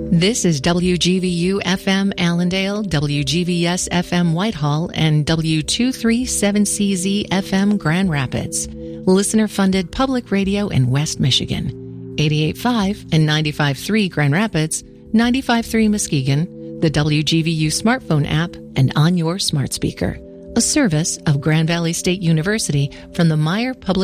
This is WGVU FM Allendale, WGVS FM Whitehall, and W237CZ FM Grand Rapids. Listener-funded public radio in West Michigan. 88.5 and 95.3 Grand Rapids, 95.3 Muskegon, the WGVU smartphone app, and on your smart speaker. A service of Grand Valley State University from the Meyer Public